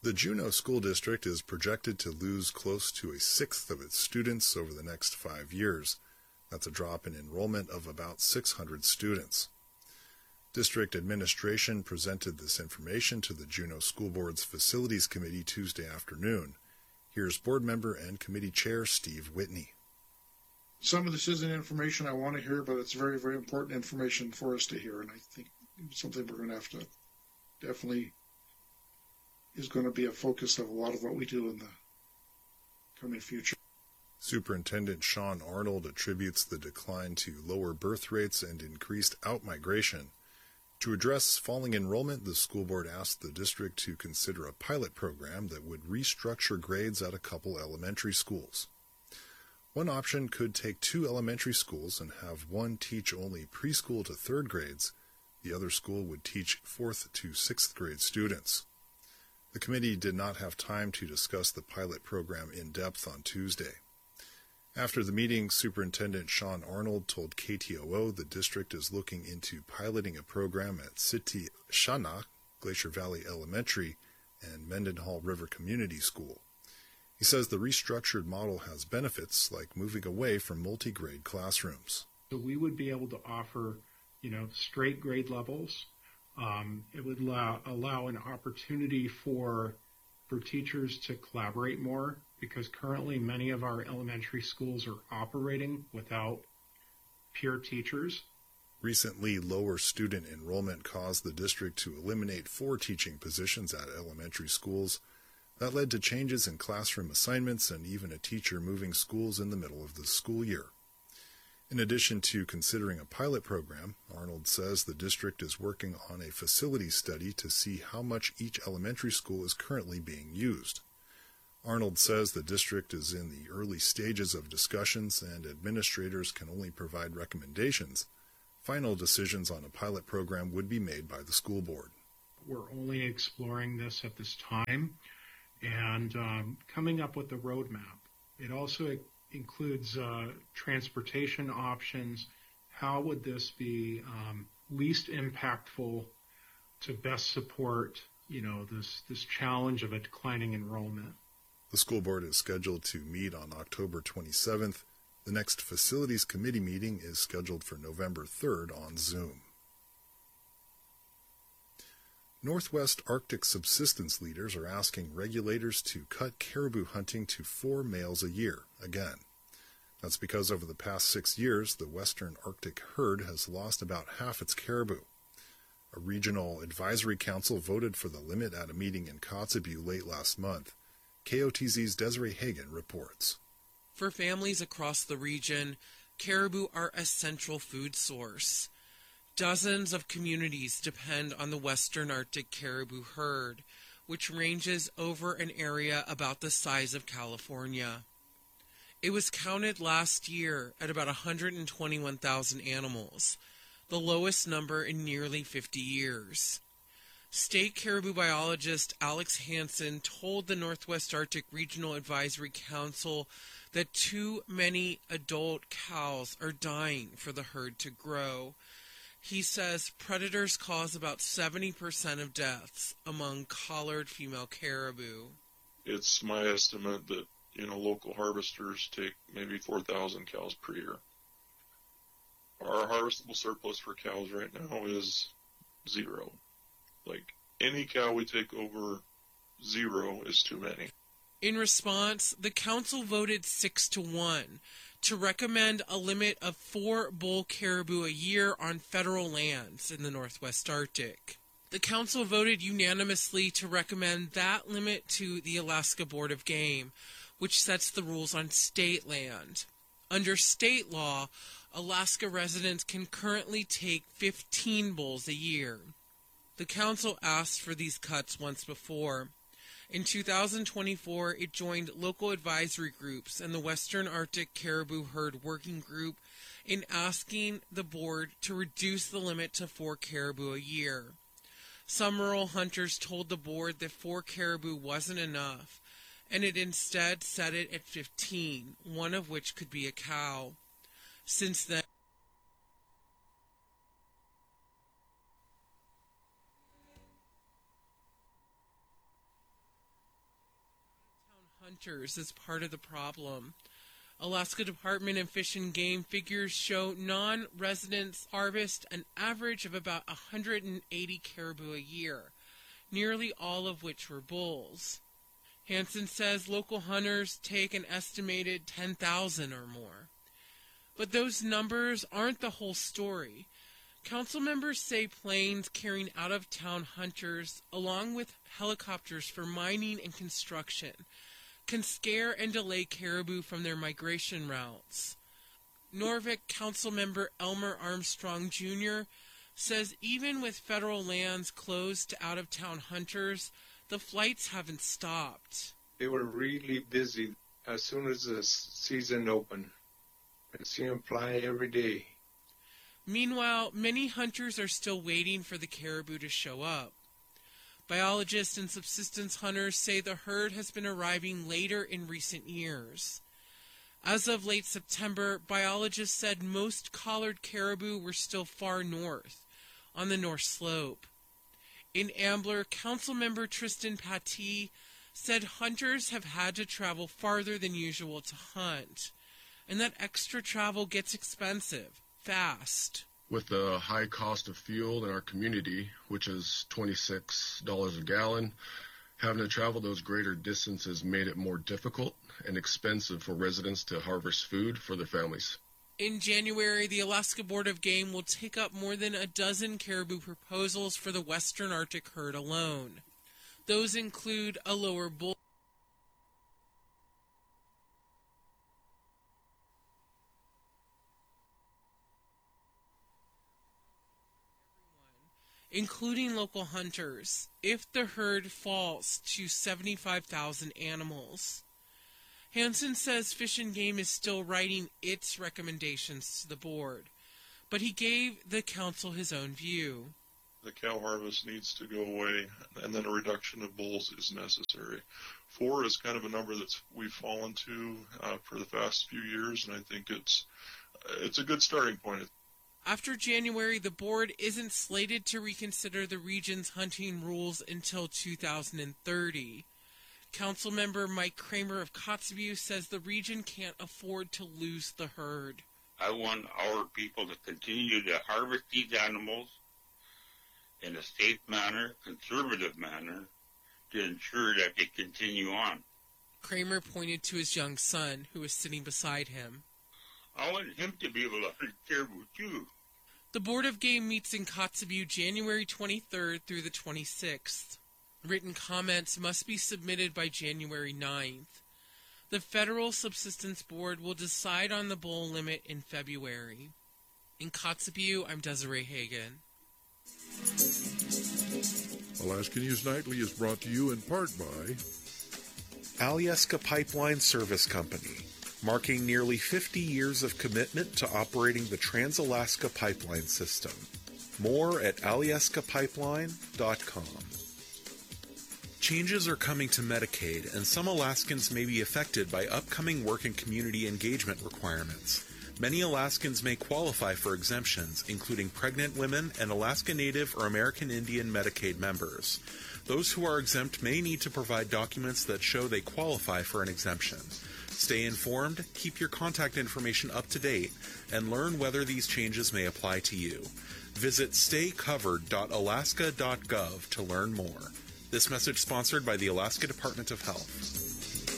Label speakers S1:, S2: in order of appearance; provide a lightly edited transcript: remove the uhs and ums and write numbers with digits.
S1: The Juneau School District is projected to lose close to a sixth of its students over the next 5 years. That's a drop in enrollment of about 600 students. District administration presented this information to the Juneau School Board's Facilities Committee Tuesday afternoon. Here's board member and committee chair Steve Whitney.
S2: Some of this isn't information I want to hear, but it's very, very important information for us to hear, and I think it's something we're going to have to definitely is going to be a focus of a lot of what we do in the coming future.
S1: Superintendent Sean Arnold attributes the decline to lower birth rates and increased outmigration. To address falling enrollment, the school board asked the district to consider a pilot program that would restructure grades at a couple elementary schools. One option could take 2 elementary schools and have one teach only preschool to 3rd grades. The other school would teach 4th to 6th grade students. The committee did not have time to discuss the pilot program in depth on Tuesday. After the meeting, Superintendent Sean Arnold told KTOO the district is looking into piloting a program at Siti Shana, Glacier Valley Elementary, and Mendenhall River Community School. He says the restructured model has benefits like moving away from multi-grade classrooms.
S3: So we would be able to offer, straight grade levels. It would allow an opportunity for teachers to collaborate more, because currently many of our elementary schools are operating without peer teachers.
S1: Recently, lower student enrollment caused the district to eliminate 4 teaching positions at elementary schools. That led to changes in classroom assignments and even a teacher moving schools in the middle of the school year. In addition to considering a pilot program, Arnold says the district is working on a facility study to see how much each elementary school is currently being used. Arnold says the district is in the early stages of discussions and administrators can only provide recommendations. Final decisions on a pilot program would be made by the school board.
S3: We're only exploring this at this time and coming up with a roadmap. It also includes transportation options. How would this be least impactful to best support, this challenge of a declining enrollment?
S1: The school board is scheduled to meet on October 27th. The next Facilities Committee meeting is scheduled for November 3rd on Zoom. Northwest Arctic subsistence leaders are asking regulators to cut caribou hunting to 4 males a year again. That's because over the past 6 years, the Western Arctic herd has lost about half its caribou. A regional advisory council voted for the limit at a meeting in Kotzebue late last month. KOTZ's Desiree Hagan reports.
S4: For families across the region, caribou are a central food source. Dozens of communities depend on the Western Arctic caribou herd, which ranges over an area about the size of California. It was counted last year at about 121,000 animals, the lowest number in nearly 50 years. State caribou biologist Alex Hansen told the Northwest Arctic Regional Advisory Council that too many adult cows are dying for the herd to grow. He says predators cause about 70% of deaths among collared female caribou.
S5: It's my estimate that, local harvesters take maybe 4,000 cows per year. Our harvestable surplus for cows right now is 0. Like, any cow we take over 0 is too many.
S4: In response, the council voted 6-1 to recommend a limit of 4 bull caribou a year on federal lands in the Northwest Arctic. The council voted unanimously to recommend that limit to the Alaska Board of Game, which sets the rules on state land. Under state law, Alaska residents can currently take 15 bulls a year. The council asked for these cuts once before. In 2024, it joined local advisory groups and the Western Arctic Caribou Herd Working Group in asking the board to reduce the limit to 4 caribou a year. Some rural hunters told the board that 4 caribou wasn't enough, and it instead set it at 15, one of which could be a cow. Since then, hunters as part of the problem. Alaska Department of Fish and Game figures show non-residents harvest an average of about 180 caribou a year, nearly all of which were bulls. Hansen says local hunters take an estimated 10,000 or more. But those numbers aren't the whole story. Council members say planes carrying out-of-town hunters, along with helicopters for mining and construction, can scare and delay caribou from their migration routes. Norvik Councilmember Elmer Armstrong Jr. says even with federal lands closed to out-of-town hunters, the flights haven't stopped.
S6: They were really busy as soon as the season opened. I see them fly every day.
S4: Meanwhile, many hunters are still waiting for the caribou to show up. Biologists and subsistence hunters say the herd has been arriving later in recent years. As of late September, biologists said most collared caribou were still far north, on the North Slope. In Ambler, Councilmember Tristan Pattee said hunters have had to travel farther than usual to hunt, and that extra travel gets expensive, fast.
S7: With the high cost of fuel in our community, which is $26 a gallon, having to travel those greater distances made it more difficult and expensive for residents to harvest food for their families.
S4: In January, the Alaska Board of Game will take up more than a dozen caribou proposals for the Western Arctic herd alone. Those include a lower bull including local hunters, if the herd falls to 75,000 animals. Hansen says Fish and Game is still writing its recommendations to the board, but he gave the council his own view.
S5: The cow harvest needs to go away, and then a reduction of bulls is necessary. 4 is kind of a number that we've fallen to for the past few years, and I think it's a good starting point.
S4: After January, the board isn't slated to reconsider the region's hunting rules until 2030. Councilmember Mike Kramer of Kotzebue says the region can't afford to lose the herd.
S8: I want our people to continue to harvest these animals in a safe manner, conservative manner, to ensure that they continue on.
S4: Kramer pointed to his young son, who was sitting beside him.
S8: I want him to be able to hunt caribou too.
S4: The Board of Game meets in Kotzebue January 23rd through the 26th. Written comments must be submitted by January 9th. The Federal Subsistence Board will decide on the bull limit in February. In Kotzebue, I'm Desiree Hagen.
S9: Alaska News Nightly is brought to you in part by
S10: Alyeska Pipeline Service Company, marking nearly 50 years of commitment to operating the Trans-Alaska Pipeline System. More at alyeskapipeline.com. Changes are coming to Medicaid, and some Alaskans may be affected by upcoming work and community engagement requirements. Many Alaskans may qualify for exemptions, including pregnant women and Alaska Native or American Indian Medicaid members. Those who are exempt may need to provide documents that show they qualify for an exemption. Stay informed, keep your contact information up to date, and learn whether these changes may apply to you. Visit staycovered.alaska.gov to learn more. This message sponsored by the Alaska Department of Health.